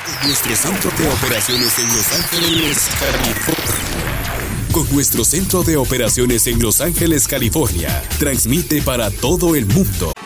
Nuestro centro de operaciones en Los Ángeles, California. Con nuestro centro de operaciones en Los Ángeles, California, transmite para todo el mundo.